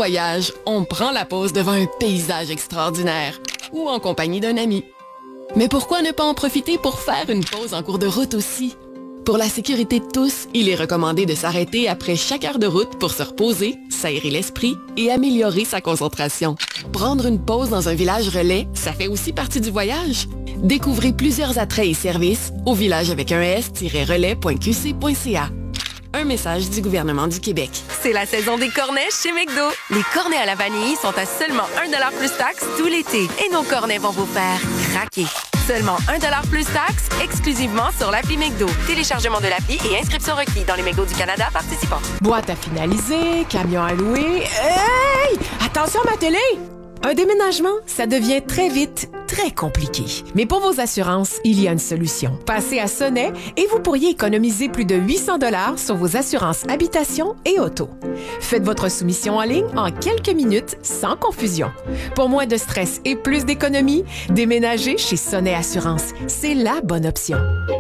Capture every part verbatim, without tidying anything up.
voyage, on prend la pause devant un paysage extraordinaire ou en compagnie d'un ami. Mais pourquoi ne pas en profiter pour faire une pause en cours de route aussi? Pour la sécurité de tous, il est recommandé de s'arrêter après chaque heure de route pour se reposer, s'aérer l'esprit et améliorer sa concentration. Prendre une pause dans un village relais, ça fait aussi partie du voyage. Découvrez plusieurs attraits et services au village avec un s-relais point q c point c a. Un message du gouvernement du Québec. C'est la saison des cornets chez McDo. Les cornets à la vanille sont à seulement un dollar plus taxe tout l'été. Et nos cornets vont vous faire craquer. Seulement un dollar plus taxe, exclusivement sur l'appli McDo. Téléchargement de l'appli et inscription requis dans les McDo du Canada participants. Boîte à finaliser, camion à louer. Hey! Attention à ma télé! Un déménagement, ça devient très vite très compliqué. Mais pour vos assurances, il y a une solution. Passez à Sonnet et vous pourriez économiser plus de huit cents dollars sur vos assurances habitation et auto. Faites votre soumission en ligne en quelques minutes sans confusion. Pour moins de stress et plus d'économie, déménagez chez Sonnet Assurance. C'est la bonne option.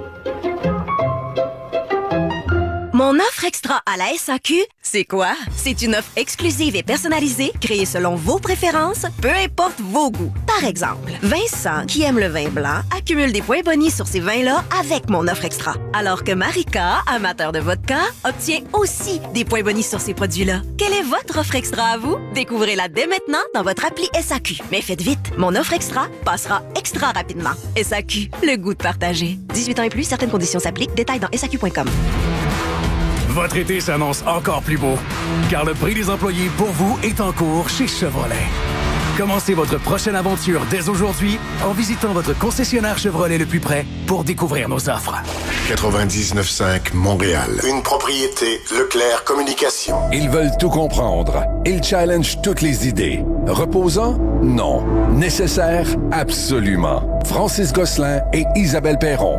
Mon offre extra à la S A Q, c'est quoi? C'est une offre exclusive et personnalisée, créée selon vos préférences, peu importe vos goûts. Par exemple, Vincent, qui aime le vin blanc, accumule des points bonus sur ces vins-là avec mon offre extra. Alors que Marika, amateur de vodka, obtient aussi des points bonus sur ces produits-là. Quelle est votre offre extra à vous? Découvrez-la dès maintenant dans votre appli S A Q. Mais faites vite, mon offre extra passera extra rapidement. S A Q, le goût de partager. dix-huit ans et plus, certaines conditions s'appliquent. Détails dans S A Q point com. Votre été s'annonce encore plus beau, car le prix des employés pour vous est en cours chez Chevrolet. Commencez votre prochaine aventure dès aujourd'hui en visitant votre concessionnaire Chevrolet le plus près pour découvrir nos offres. quatre-vingt-dix-neuf cinq Montréal. Une propriété Leclerc Communication. Ils veulent tout comprendre. Ils challengent toutes les idées. Reposant? Non. Nécessaire? Absolument. Francis Gosselin et Isabelle Perron.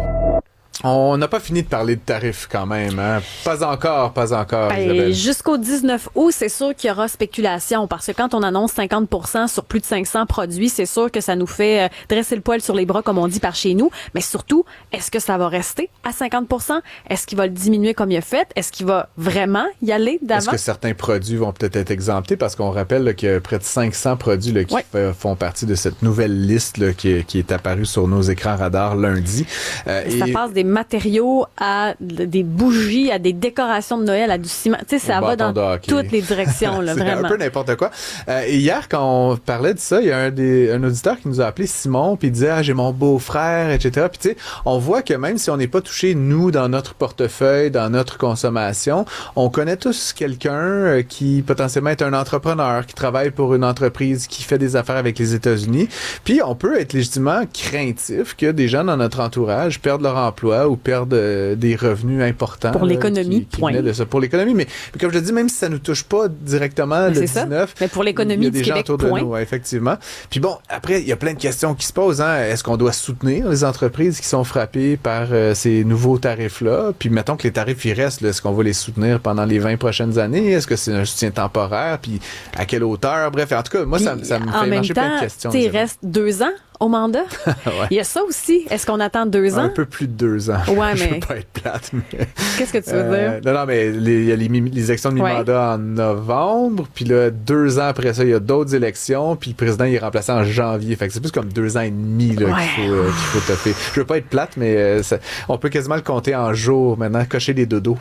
On n'a pas fini de parler de tarifs quand même, hein? Pas encore, pas encore, ben, Isabelle. Jusqu'au dix-neuf août, c'est sûr qu'il y aura spéculation parce que quand on annonce cinquante pour cent sur plus de cinq cents produits, c'est sûr que ça nous fait dresser le poil sur les bras, comme on dit par chez nous. Mais surtout, est-ce que ça va rester à cinquante pour cent? Est-ce qu'il va le diminuer comme il a fait? Est-ce qu'il va vraiment y aller d'avant? Est-ce que certains produits vont peut-être être exemptés? Parce qu'on rappelle là, qu'il y a près de cinq cents produits là, qui ouais. f- font partie de cette nouvelle liste là, qui, qui est apparue sur nos écrans radars lundi. Euh, ça et... passe des matériaux à des bougies, à des décorations de Noël, à du ciment. Tu sais, ça va dans toutes les directions, là, c'est vraiment. un peu n'importe quoi. Euh, et hier, quand on parlait de ça, il y a un, des, un auditeur qui nous a appelé Simon, puis il disait « Ah, j'ai mon beau-frère, et cetera » Puis tu sais, on voit que même si on n'est pas touché, nous, dans notre portefeuille, dans notre consommation, on connaît tous quelqu'un qui potentiellement est un entrepreneur, qui travaille pour une entreprise, qui fait des affaires avec les États-Unis. Puis on peut être légitimement craintif que des gens dans notre entourage perdent leur emploi ou perdent euh, des revenus importants. Pour là, l'économie, qui, qui point. De ça. Pour l'économie, mais, mais comme je le dis, même si ça ne nous touche pas directement mais le dix-neuf, ça. Mais pour l'économie il y a des du gens Québec, autour point. de nous, ouais, effectivement. Puis bon, après, il y a plein de questions qui se posent. Hein. Est-ce qu'on doit soutenir les entreprises qui sont frappées par euh, ces nouveaux tarifs-là? Puis mettons que les tarifs, ils restent. Là, est-ce qu'on va les soutenir pendant les vingt prochaines années? Est-ce que c'est un soutien temporaire? Puis à quelle hauteur? Bref, en tout cas, moi, Puis, ça, ça me fait marcher plein de questions. Il reste deux ans au mandat. ouais. Il y a ça aussi. Est-ce qu'on attend deux ans? Un peu plus de deux ans. Ouais, je mais... veux pas être plate, mais... Qu'est-ce que tu veux euh, dire? Non, non, mais les, il y a les, les élections de mi-mandat ouais. en novembre, puis là, deux ans après ça, il y a d'autres élections, puis le président, il est remplacé en janvier. Fait que c'est plus comme deux ans et demi là, ouais. qu'il, faut, euh, qu'il faut toffer. Je veux pas être plate, mais euh, ça, on peut quasiment le compter en jours maintenant, cocher les dodos.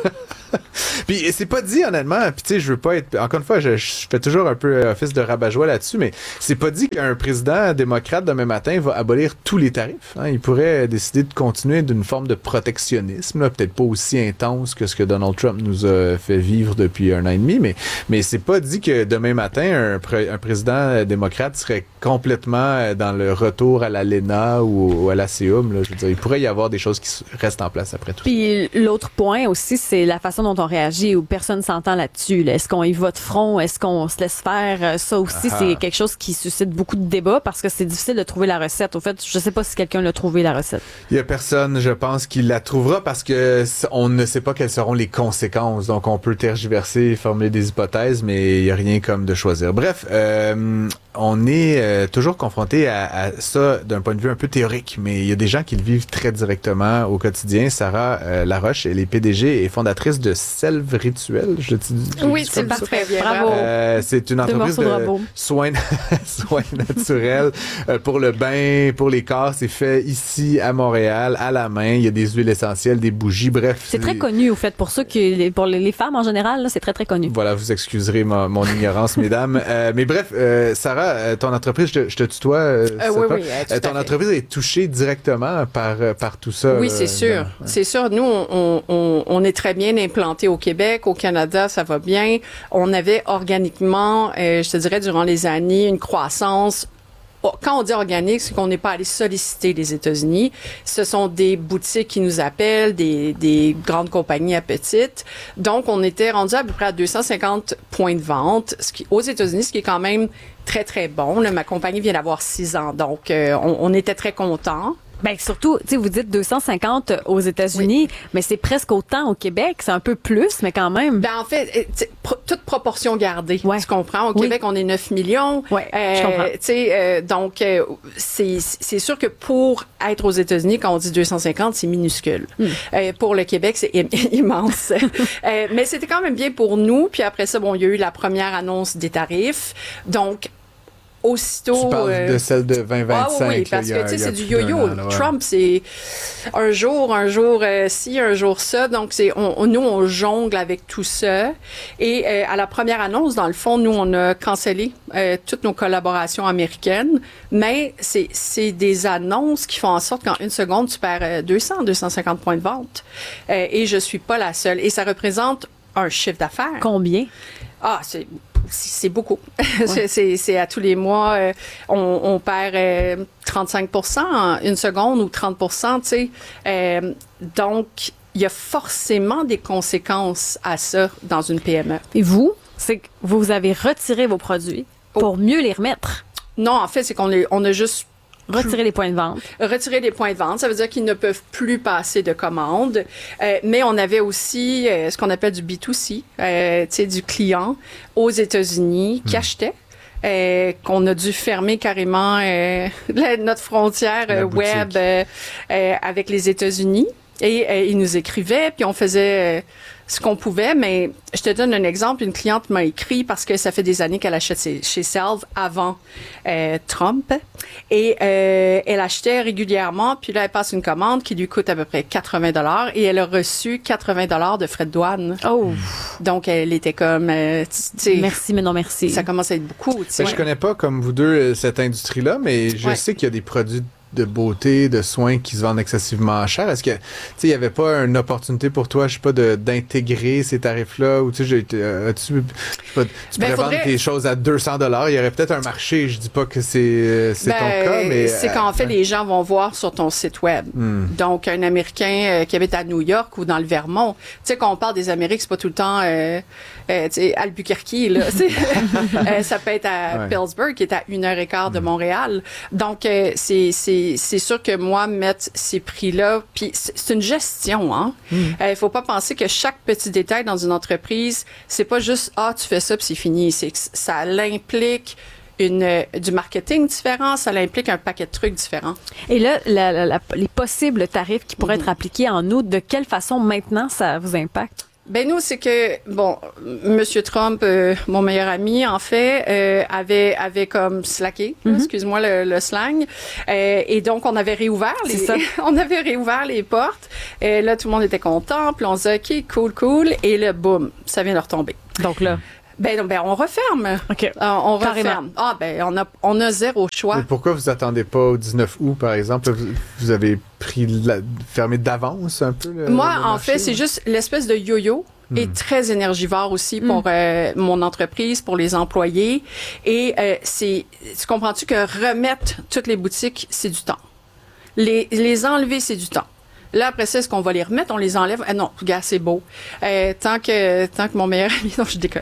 Puis c'est pas dit honnêtement, puis tu sais, je veux pas être, encore une fois, je, je fais toujours un peu office de rabat-joie là-dessus, mais c'est pas dit qu'un président démocrate demain matin va abolir tous les tarifs. Hein. Il pourrait décider de continuer d'une forme de protectionnisme, là, peut-être pas aussi intense que ce que Donald Trump nous a fait vivre depuis un an et demi, mais mais c'est pas dit que demain matin un, pr- un président démocrate serait complètement dans le retour à l'A L E N A ou, ou à la C E U M. Là. Je veux dire, il pourrait y avoir des choses qui restent en place après tout. Puis l'autre point aussi, c'est la façon dont on réagit où personne s'entend là-dessus. Là. Est-ce qu'on y va de front? Est-ce qu'on se laisse faire? Ça aussi, ah. c'est quelque chose qui suscite beaucoup de débats parce que c'est difficile de trouver la recette. Au fait, je sais pas si quelqu'un l'a trouvé, la recette. Il y a personne, je pense, qui la trouvera parce que on ne sait pas quelles seront les conséquences. Donc, on peut tergiverser, formuler des hypothèses, mais il y a rien comme de choisir. Bref, euh, on est euh, toujours confronté à, à ça d'un point de vue un peu théorique, mais il y a des gens qui le vivent très directement au quotidien. Sarah euh, Laroche, elle est P D G et fondatrice de Selve Rituel. Je te dis, oui, c'est parfait, bien. Bravo. Euh, c'est une entreprise de, de soins, soins naturels euh, pour le bain, pour les corps. C'est fait ici à Montréal, à la main. Il y a des huiles essentielles, des bougies, bref. C'est très connu, au fait, pour ceux qui, pour les femmes en général, là, c'est très très connu. Voilà, vous excuserez ma, mon ignorance, mesdames. Euh, mais bref, euh, Sarah, ton entreprise, je te, je te tutoie. Euh, euh, oui, oui, euh, ton entreprise est touchée directement par, par tout ça. Oui, c'est sûr. Dans, ouais. C'est sûr. Nous, on, on, on est très bien implantés au Québec. Au Canada, ça va bien. On avait organiquement, euh, je te dirais, durant les années, une croissance. Quand on dit organique, c'est qu'on n'est pas allé solliciter les États-Unis. Ce sont des boutiques qui nous appellent, des, des grandes compagnies à petites. Donc, on était rendu à peu près à deux cent cinquante points de vente ce qui, aux États-Unis, ce qui est quand même très, très bon. Là, ma compagnie vient d'avoir six ans, donc euh, on, on était très contents. Ben surtout, tu sais, vous dites deux cent cinquante aux États-Unis, oui. mais c'est presque autant au Québec. C'est un peu plus, mais quand même. Ben en fait, pro- toute proportion gardée. Ouais. Tu comprends? Au oui. Québec, on est neuf millions. Ouais, euh, je comprends. Tu sais, euh, donc euh, c'est c'est sûr que pour être aux États-Unis, quand on dit deux cent cinquante, c'est minuscule. Mm. Euh, pour le Québec, c'est im- immense. euh, mais c'était quand même bien pour nous. Puis après ça, bon, il y a eu la première annonce des tarifs. Donc aussitôt. Tu parles euh, de celle de vingt vingt-cinq. Ah oui, parce là, que, tu sais, c'est du yo-yo. yo-yo. Là, ouais. Trump, c'est un jour, un jour euh, ci, un jour ça. Donc, c'est, on, on, nous, on jongle avec tout ça. Et euh, à la première annonce, dans le fond, nous, on a cancellé euh, toutes nos collaborations américaines. Mais c'est, c'est des annonces qui font en sorte qu'en une seconde, tu perds euh, deux cents, deux cent cinquante points de vente. Euh, et je suis pas la seule. Et ça représente un chiffre d'affaires. Combien? Ah, c'est... C'est beaucoup. Ouais. c'est, c'est à tous les mois, euh, on, on perd euh, trente-cinq pour cent en une seconde ou trente pour cent, tu sais. Euh, donc, il y a forcément des conséquences à ça dans une P M E. Et vous, c'est que vous avez retiré vos produits pour oh. mieux les remettre? Non, en fait, c'est qu'on les, on a juste Retirer les points de vente. Retirer les points de vente, ça veut dire qu'ils ne peuvent plus passer de commandes. Euh, mais on avait aussi euh, ce qu'on appelle du B deux C, euh, tu sais, du client aux États-Unis qui mmh. achetait. Euh, qu'on a dû fermer carrément euh, notre frontière euh, web euh, euh, avec les États-Unis. Et euh, ils nous écrivaient, puis on faisait... Euh, ce qu'on pouvait, mais je te donne un exemple. Une cliente m'a écrit parce que ça fait des années qu'elle achète chez Selve avant euh, Trump. Et euh, elle achetait régulièrement, puis là, elle passe une commande qui lui coûte à peu près quatre-vingts dollars et elle a reçu quatre-vingts dollars de frais de douane. Oh! Donc, elle était comme... Euh, merci, mais non merci. Ça commence à être beaucoup. Ben, je connais pas, comme vous deux, cette industrie-là, mais je ouais. sais qu'il y a des produits de beauté, de soins qui se vendent excessivement cher. Est-ce que, tu sais, il y avait pas une opportunité pour toi, je sais pas, de, d'intégrer ces tarifs-là, ou tu sais, euh, tu, je sais pas, tu ben, pourrais faudrait... vendre tes choses à deux cents dollars, il y aurait peut-être un marché, je dis pas que c'est, c'est ben, ton cas, mais... C'est qu'en fait, les gens vont voir sur ton site web. Hmm. Donc, un Américain euh, qui habite à New York ou dans le Vermont, tu sais, quand on parle des Amériques, c'est pas tout le temps, euh, euh, tu sais, Albuquerque, là, euh, ça peut être à ouais. Pillsbury, qui est à une heure et quart de Montréal. Donc, euh, c'est, c'est c'est sûr que moi, mettre ces prix-là, puis c'est une gestion, hein. Il mm. euh, faut pas penser que chaque petit détail dans une entreprise, c'est pas juste, ah, tu fais ça puis c'est fini. C'est que ça l'implique une, euh, du marketing différent, ça l'implique un paquet de trucs différents. Et là, la, la, la, les possibles tarifs qui pourraient mm-hmm. être appliqués en août, de quelle façon maintenant ça vous impacte? Ben nous, c'est que, bon, Monsieur Trump, euh, mon meilleur ami, en fait, euh, avait avait comme slacké, mm-hmm. excuse-moi le, le slang, euh, et donc on avait réouvert les, ça. on avait réouvert les portes, et là tout le monde était content, puis on se dit ok, cool, cool, et là, boum, ça vient de retomber. Donc là. Ben, ben on referme. OK. Euh, on referme. Carrément. Ah, ben on a, on a zéro choix. Mais pourquoi vous attendez pas au dix-neuf août, par exemple? Vous, vous avez pris la, fermé d'avance un peu le, Moi, le en marché, fait, c'est juste l'espèce de yo-yo hmm. est très énergivore aussi pour hmm. euh, mon entreprise, pour les employés. Et euh, c'est, tu comprends-tu que remettre toutes les boutiques, c'est du temps. Les, les enlever, c'est du temps. Là, après ça, est-ce qu'on va les remettre? On les enlève? Eh non, regarde, c'est beau. Euh, tant que tant que mon meilleur ami... Non, je déconne.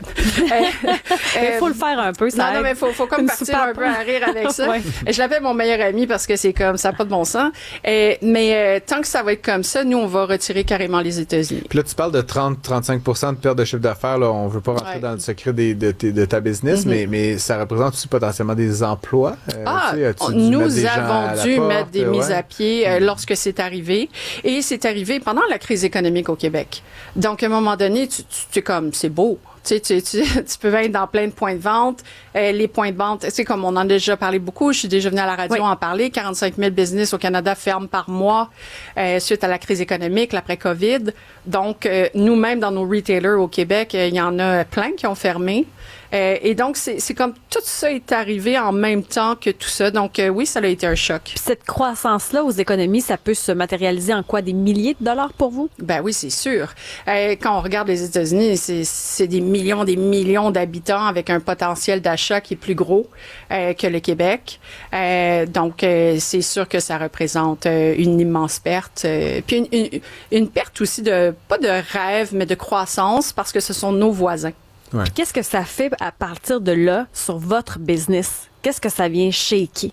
Il faut le faire un peu, ça Non, non, mais il faut, faut comme partir un peu à rire avec ça. Ouais. Je l'appelle mon meilleur ami parce que c'est comme, ça n'a pas de bon sens. Euh, mais euh, tant que ça va être comme ça, nous, on va retirer carrément les États-Unis. Puis là, tu parles de trente à trente-cinq pour cent de perte de chiffre d'affaires. Là, on ne veut pas rentrer ouais. dans le secret des, de, de, de ta business, mm-hmm. mais, mais ça représente aussi potentiellement des emplois. Euh, ah, tu sais, nous avons dû porte, mettre des ouais. mises à pied euh, lorsque c'est arrivé. Et c'est arrivé pendant la crise économique au Québec. Donc, à un moment donné, tu, tu, tu es comme, c'est beau. Tu sais, tu, tu, tu peux être dans plein de points de vente. Euh, les points de vente, tu sais, comme on en a déjà parlé beaucoup, je suis déjà venue à la radio oui. en parler, quarante-cinq mille business au Canada ferment par mois euh, suite à la crise économique, l'après-COVID. Donc, euh, nous-mêmes, dans nos retailers au Québec, il euh, y en a plein qui ont fermé. Euh, et donc, c'est, c'est comme tout ça est arrivé en même temps que tout ça. Donc, euh, oui, ça a été un choc. Puis cette croissance-là aux économies, ça peut se matérialiser en quoi? Des milliers de dollars pour vous? Ben oui, c'est sûr. Euh, quand on regarde les États-Unis, c'est, c'est des millions, des millions d'habitants avec un potentiel d'achat qui est plus gros euh, que le Québec. Euh, donc, euh, c'est sûr que ça représente euh, une immense perte. Euh, puis une, une, une perte aussi de, pas de rêve, mais de croissance parce que ce sont nos voisins. Ouais. Qu'est-ce que ça fait à partir de là sur votre business? Qu'est-ce que ça vient shaker?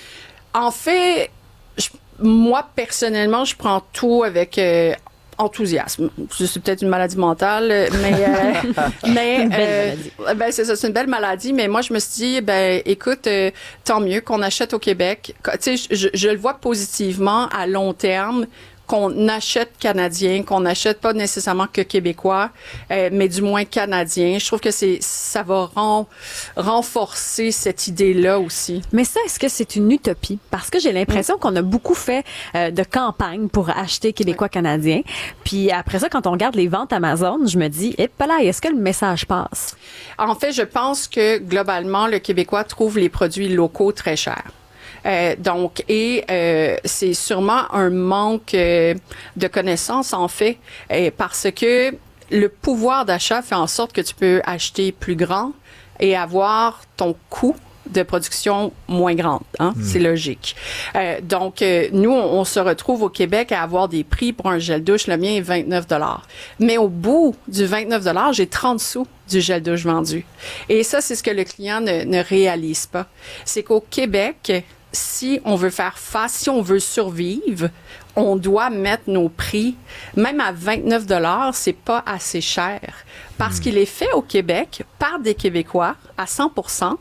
En fait, je, moi, personnellement, je prends tout avec euh, enthousiasme. C'est peut-être une maladie mentale, mais... Euh, mais une belle euh, maladie. Ben, c'est ça, c'est une belle maladie, mais moi, je me suis dit, ben, écoute, euh, tant mieux qu'on achète au Québec. Tu sais, je, je le vois positivement à long terme, qu'on achète canadien, qu'on n'achète pas nécessairement que québécois, euh, mais du moins canadien. Je trouve que c'est ça va ren, renforcer cette idée-là aussi. Mais ça, est-ce que c'est une utopie? Parce que j'ai l'impression mmh. qu'on a beaucoup fait euh, de campagne pour acheter québécois-canadien. Puis après ça, quand on regarde les ventes Amazon, je me dis, eh, là, est-ce que le message passe? En fait, je pense que globalement, le Québécois trouve les produits locaux très chers. Euh, donc, et euh, c'est sûrement un manque euh, de connaissances, en fait, euh, parce que le pouvoir d'achat fait en sorte que tu peux acheter plus grand et avoir ton coût de production moins grande. Hein? Mmh. C'est logique. Euh, donc, euh, nous, on, on se retrouve au Québec à avoir des prix pour un gel douche. Le mien est vingt-neuf dollars. Mais au bout du vingt-neuf dollars, j'ai trente sous du gel douche vendu. Et ça, c'est ce que le client ne, ne réalise pas. C'est qu'au Québec, si on veut faire face, si on veut survivre, on doit mettre nos prix, même à vingt-neuf dollars, c'est pas assez cher. Parce mmh. qu'il est fait au Québec par des Québécois à cent pour cent.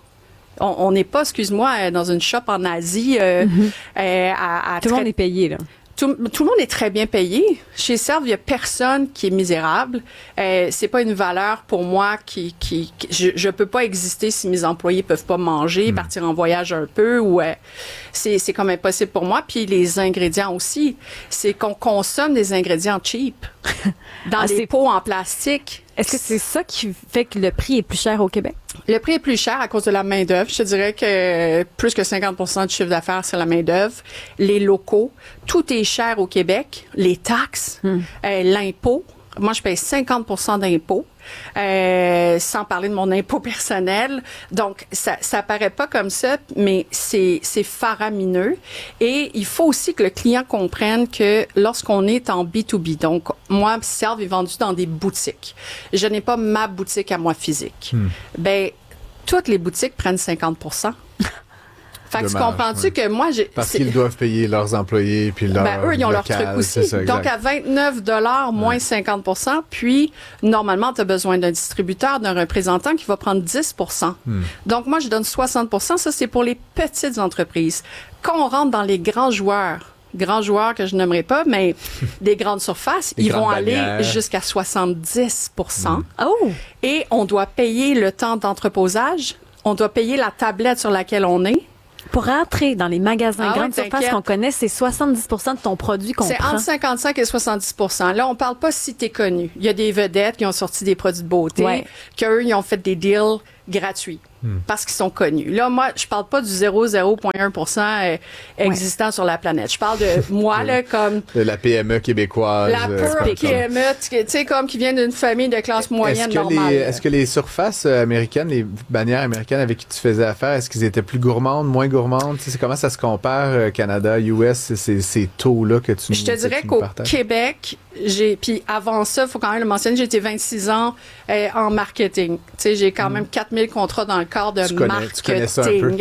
On n'est pas, excuse-moi, dans une shop en Asie. Euh, mmh. euh, à, à Tout le monde est payé, là. Tout, tout le monde est très bien payé. Chez Serve, il n'y a personne qui est misérable. Euh, c'est pas une valeur pour moi qui... qui, qui je, je peux pas exister si mes employés peuvent pas manger, mmh. partir en voyage un peu. Ou euh, c'est, c'est comme impossible pour moi. Puis les ingrédients aussi. C'est qu'on consomme des ingrédients cheap. Dans ah, des pots en plastique. Est-ce que c'est ça qui fait que le prix est plus cher au Québec? Le prix est plus cher à cause de la main-d'œuvre. Je te dirais que plus que cinquante pour cent du chiffre d'affaires, c'est la main-d'œuvre. Les locaux. Tout est cher au Québec. Les taxes, hmm. euh, l'impôt. Moi, je paye cinquante pour cent d'impôts, euh, sans parler de mon impôt personnel. Donc, ça, ça paraît pas comme ça, mais c'est, c'est faramineux. Et il faut aussi que le client comprenne que lorsqu'on est en B deux B, donc, moi, Serve est vendu dans des boutiques. Je n'ai pas ma boutique à moi physique. Hmm. Ben, toutes les boutiques prennent cinquante pour cent. Fait que tu comprends-tu oui. que moi, j'ai... Parce c'est... qu'ils doivent payer leurs employés puis leur ben, eux, ils ont local, leur truc aussi. Ça, donc, à vingt-neuf dollars moins ouais. cinquante pour cent, puis, normalement, tu as besoin d'un distributeur, d'un représentant qui va prendre dix pour cent. Hmm. Donc, moi, je donne soixante pour cent. Ça, c'est pour les petites entreprises. Quand on rentre dans les grands joueurs, grands joueurs que je n'aimerais pas, mais des grandes surfaces, ils vont bannières. aller jusqu'à soixante-dix pour cent. Hmm. Oh! Et on doit payer le temps d'entreposage. On doit payer la tablette sur laquelle on est. Pour rentrer dans les magasins ah grandes oui, surfaces qu'on connaît, c'est soixante-dix pour cent de ton produit qu'on c'est prend. C'est entre cinquante-cinq et soixante-dix pour cent. Là, on parle pas si t'es connu. Il y a des vedettes qui ont sorti des produits de beauté, ouais. qu'eux, ils ont fait des deals gratuits. Hmm. Parce qu'ils sont connus. Là, moi, je parle pas du zéro virgule zéro un pour cent euh, existant ouais. sur la planète. Je parle de moi, là, comme... De la P M E québécoise. La pure P M E, tu sais, comme qui vient d'une famille de classe moyenne est-ce que normale. Les, est-ce que les surfaces américaines, les bannières américaines avec qui tu faisais affaire, est-ce qu'ils étaient plus gourmandes, moins gourmandes? Tu sais, comment ça se compare, Canada, U S, ces, ces taux-là que tu Je te dirais qu'au Québec, j'ai... Puis avant ça, il faut quand même le mentionner, j'ai été vingt-six ans euh, en marketing. Tu sais, j'ai quand mm. même quatre mille contrats dans le corps de tu connais, marketing. Tu connais ça un peu.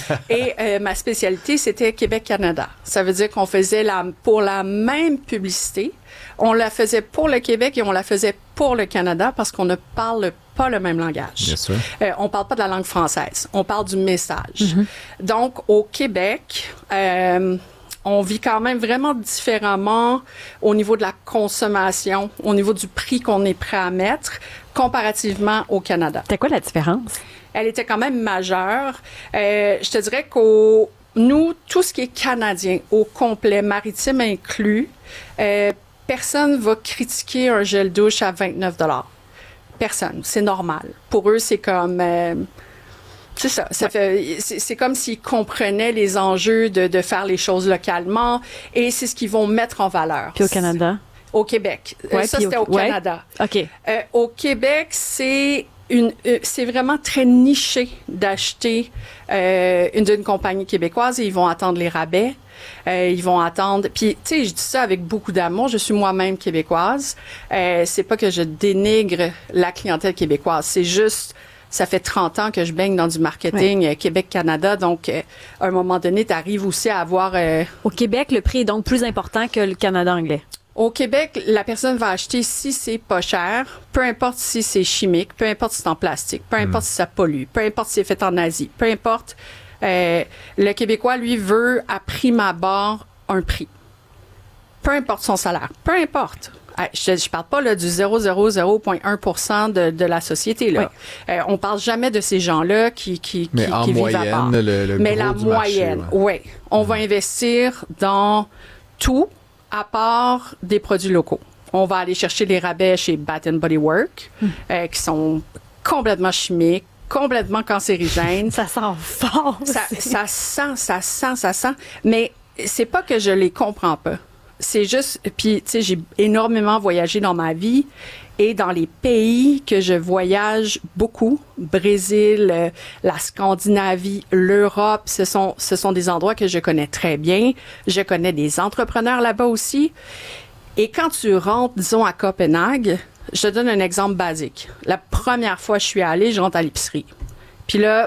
Et euh, ma spécialité, c'était Québec-Canada. Ça veut dire qu'on faisait la, pour la même publicité, on la faisait pour le Québec et on la faisait pour le Canada parce qu'on ne parle pas le même langage. Bien sûr. Euh, on parle pas de la langue française. On parle du message. Mm-hmm. Donc, au Québec... Euh, on vit quand même vraiment différemment au niveau de la consommation, au niveau du prix qu'on est prêt à mettre, comparativement au Canada. C'était quoi la différence? Elle était quand même majeure. Euh, je te dirais qu'au nous, tout ce qui est canadien, au complet, maritime inclus, euh, personne va critiquer un gel douche à vingt-neuf dollars. Personne. C'est normal. Pour eux, c'est comme... Euh, C'est ça. ça ouais. fait, c'est, c'est comme s'ils comprenaient les enjeux de, de faire les choses localement et c'est ce qu'ils vont mettre en valeur. Puis au Canada? Au Québec. Ouais, ça, c'était au, au Canada. Ouais. OK. Euh, au Québec, c'est une, euh, c'est vraiment très niché d'acheter euh, une d'une compagnie québécoise et ils vont attendre les rabais. Euh, ils vont attendre. Puis, tu sais, je dis ça avec beaucoup d'amour. Je suis moi-même québécoise. Euh, c'est pas que je dénigre la clientèle québécoise. C'est juste... Ça fait trente ans que je baigne dans du marketing ouais. euh, Québec-Canada. Donc, euh, à un moment donné, tu arrives aussi à avoir... Euh, Au Québec, le prix est donc plus important que le Canada anglais. Au Québec, la personne va acheter si c'est pas cher, peu importe si c'est chimique, peu importe si c'est en plastique, peu importe mm. si ça pollue, peu importe si c'est fait en Asie, peu importe. Euh, le Québécois, lui, veut à prime abord un prix. Peu importe son salaire, peu importe. Je ne parle pas là, du zéro virgule zéro zéro un pour cent de, de la société. Là. Oui. Euh, on parle jamais de ces gens-là qui, qui, Mais qui, en qui moyenne, vivent à part. Le, le Mais gros la du moyenne, marché, ouais. oui. On mmh. va investir dans tout à part des produits locaux. On va aller chercher les rabais chez Bath and Body Works mmh. euh, qui sont complètement chimiques, complètement cancérigènes. Ça sent fort. Ça, ça sent, ça sent, ça sent. Mais c'est pas que je les comprends pas. C'est juste, puis tu sais, j'ai énormément voyagé dans ma vie et dans les pays que je voyage beaucoup, Brésil, euh, la Scandinavie, l'Europe, ce sont, ce sont des endroits que je connais très bien. Je connais des entrepreneurs là-bas aussi. Et quand tu rentres, disons, à Copenhague, je te donne un exemple basique. La première fois que je suis allée, je rentre à l'épicerie. Puis là,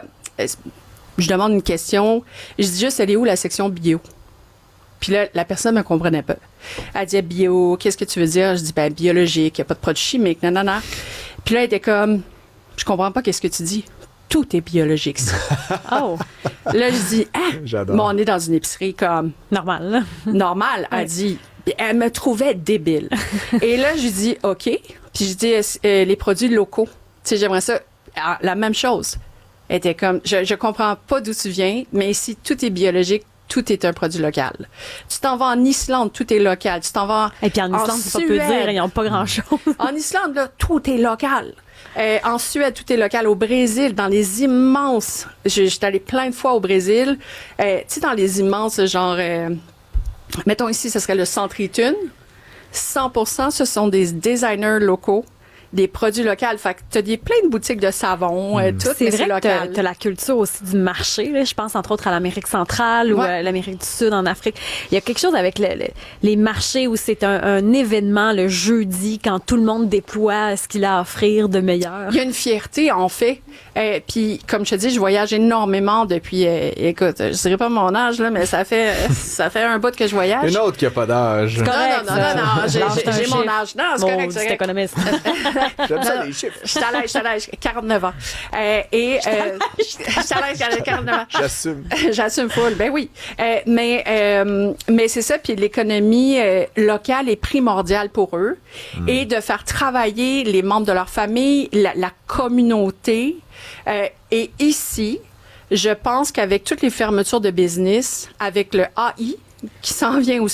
je demande une question. Je dis juste, elle est où la section bio? Puis là, la personne ne me comprenait pas. Elle disait bio, qu'est-ce que tu veux dire? Je dis, ben, biologique, il n'y a pas de produits chimiques, non, non, non. Puis là, elle était comme, je comprends pas qu'est-ce que tu dis. Tout est biologique, ça. Oh! Là, je dis, ah! J'adore. Bon, on est dans une épicerie comme. Normal. Normal. Elle dit, elle me trouvait débile. Et là, je lui dis, OK. Puis je dis, euh, les produits locaux. Tu sais, j'aimerais ça. Alors, la même chose. Elle était comme, je, je comprends pas d'où tu viens, mais ici, tout est biologique. Tout est un produit local. Tu t'en vas en Islande, tout est local. Tu t'en vas Et puis en Islande, c'est pas peu dire, ils n'ont pas grand-chose. En Islande, là, tout est local. Euh, en Suède, tout est local. Au Brésil, dans les immenses... J'étais allée plein de fois au Brésil. Euh, tu sais, dans les immenses, genre... Euh, mettons ici, ce serait le Centre Itune. cent pour cent, ce sont des designers locaux. Des produits locaux. Fait que t'as des, plein de boutiques de savon, euh, mmh. tout, c'est mais vrai c'est local. Que t'as la culture aussi du marché, là. Je pense entre autres à l'Amérique centrale ou ouais. euh, l'Amérique du Sud en Afrique. Il y a quelque chose avec le, le, les marchés où c'est un, un événement le jeudi quand tout le monde déploie ce qu'il a à offrir de meilleur. Il y a une fierté, en fait. Euh, Puis, comme je te dis, je voyage énormément depuis, euh, écoute, je dirais pas mon âge, là, mais ça fait ça fait un bout que je voyage. Une autre qui a pas d'âge. C'est correct, non, non, non, non, non, j'ai, j'ai, j'ai mon âge. Non, c'est bon, correct, c'est correct. économiste. J'aime ça, les chiffres. Je suis à l'aise, je suis à l'aise, quarante-neuf ans. Euh, et, euh, je suis à l'aise, quarante-neuf ans. J'assume. J'assume full, ben oui. Euh, mais, euh, mais c'est ça, puis l'économie euh, locale est primordiale pour eux. Mm. Et de faire travailler les membres de leur famille, la, la communauté. Euh, et ici, je pense qu'avec toutes les fermetures de business, avec le A I qui s'en vient aussi,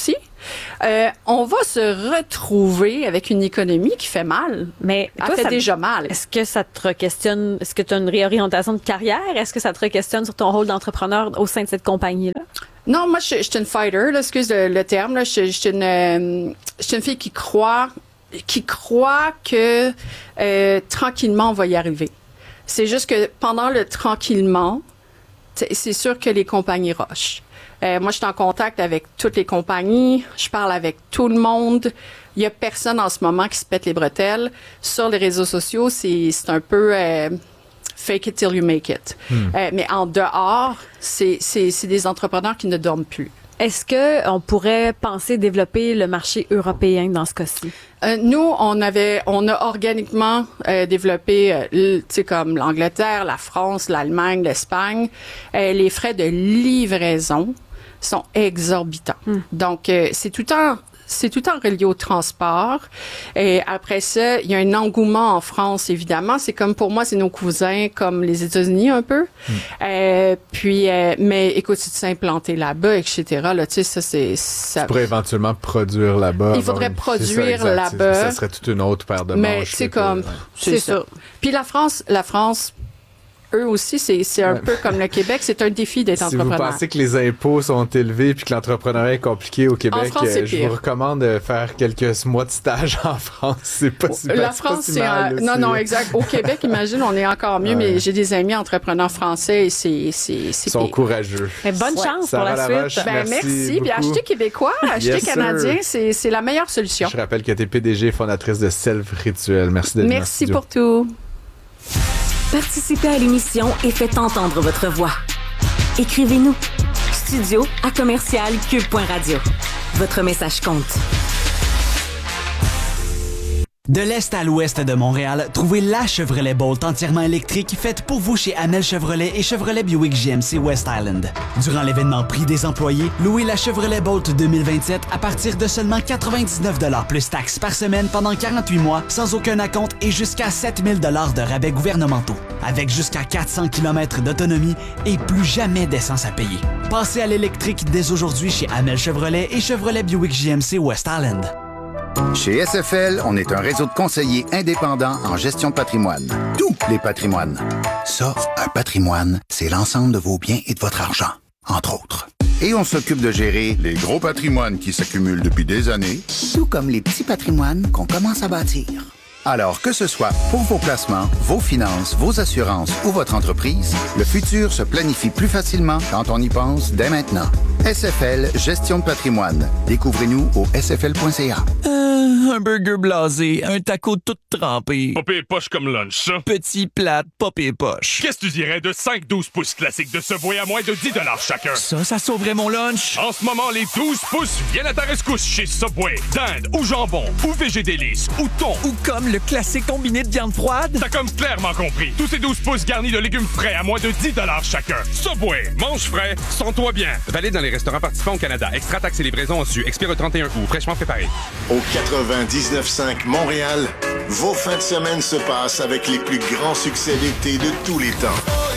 Euh, on va se retrouver avec une économie qui fait mal. Mais Elle toi, fait ça, déjà mal. Est-ce que ça te questionne, est-ce que tu as une réorientation de carrière? Est-ce que ça te questionne sur ton rôle d'entrepreneur au sein de cette compagnie-là? Non, moi, je, je suis une fighter, là, excuse le, le terme. Là. Je, je, suis une, euh, je suis une fille qui croit, qui croit que euh, tranquillement, on va y arriver. C'est juste que pendant le tranquillement, c'est sûr que les compagnies rushent. Euh, moi, je suis en contact avec toutes les compagnies. Je parle avec tout le monde. Il n'y a personne en ce moment qui se pète les bretelles. Sur les réseaux sociaux, c'est un peu... Euh, fake it till you make it. Hmm. Euh, mais en dehors, c'est des entrepreneurs qui ne dorment plus. Est-ce qu'on pourrait penser développer le marché européen dans ce cas-ci? Euh, nous, on avait, on a organiquement euh, développé, euh, tu sais, comme l'Angleterre, la France, l'Allemagne, l'Espagne. Euh, les frais de livraison sont exorbitants. Hmm. Donc, euh, c'est tout le temps... C'est tout le temps relié au transport. Et après ça, il y a un engouement en France, évidemment. C'est comme, pour moi, c'est nos cousins, comme les États-Unis, un peu. Mm. Euh, puis, euh, mais écoute, si tu s'implanter là-bas, et cetera, là, tu sais, ça, c'est... Ça... Tu pourrais éventuellement produire là-bas. Il faudrait produire là-bas. Ça serait toute une autre paire de manches. Mais c'est comme... Ouais. C'est ça. ça. Puis la France, la France... Eux aussi, c'est un ouais. peu comme le Québec, c'est un défi d'être si entrepreneur. Si vous pensez que les impôts sont élevés puis que l'entrepreneuriat est compliqué au Québec, France, euh, je vous recommande de faire quelques mois de stage en France. C'est pas si La bad, France, c'est mal. Un... Non, non, exact. Au Québec, imagine, on est encore mieux, ouais. mais j'ai des amis entrepreneurs français et c'est... Ils sont pire. Courageux. Mais bonne ouais. chance Sarah pour la Laroche, suite. Ben, merci. merci. Puis acheter québécois, acheter yes, canadien, c'est la meilleure solution. Je rappelle que tu es P D G et fondatrice de Self Rituel. Merci d'être Merci pour tout. Participez à l'émission et faites entendre votre voix. Écrivez-nous. Studio à commercial cube point radio. Votre message compte. De l'est à l'ouest de Montréal, trouvez la Chevrolet Bolt entièrement électrique faite pour vous chez Amel Chevrolet et Chevrolet Buick G M C West Island. Durant l'événement Prix des employés, louez la Chevrolet Bolt deux mille vingt-sept à partir de seulement quatre-vingt-dix-neuf dollars plus taxes par semaine pendant quarante-huit mois, sans aucun acompte et jusqu'à sept mille dollars de rabais gouvernementaux. Avec jusqu'à quatre cents kilomètres d'autonomie et plus jamais d'essence à payer. Passez à l'électrique dès aujourd'hui chez Amel Chevrolet et Chevrolet Buick G M C West Island. Chez S F L, on est un réseau de conseillers indépendants en gestion de patrimoine. Tous les patrimoines. Ça, un patrimoine, c'est l'ensemble de vos biens et de votre argent, entre autres. Et on s'occupe de gérer les gros patrimoines qui s'accumulent depuis des années, tout comme les petits patrimoines qu'on commence à bâtir. Alors, que ce soit pour vos placements, vos finances, vos assurances ou votre entreprise, le futur se planifie plus facilement quand on y pense dès maintenant. S F L Gestion de patrimoine. Découvrez-nous au s f l point c a. Euh, un burger blasé, un taco tout trempé. Popé et poche comme lunch, ça. Petit, plate, popé et poche. Qu'est-ce que tu dirais de cinq douze pouces classiques de Subway à moins de dix dollars chacun? Ça, ça sauverait mon lunch. En ce moment, les douze pouces viennent à ta rescousse chez Subway. Dinde ou jambon, ou végé délice, ou thon. Ou comme le classique combiné de viande froide. T'as comme clairement compris. Tous ces douze pouces garnis de légumes frais à moins de dix dollars chacun. Subway, mange frais, sens-toi bien. Valide dans les restaurants participants au Canada. Extra taxes et livraison en su. Expire le trente et un août. Fraîchement préparé. Au quatre-vingt-dix-neuf virgule cinq Montréal, vos fins de semaine se passent avec les plus grands succès d'été de tous les temps.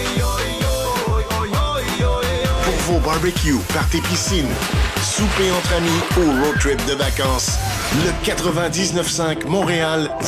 Pour vos barbecues, parties piscine, souper entre amis ou road trip de vacances, le quatre-vingt-dix-neuf virgule cinq Montréal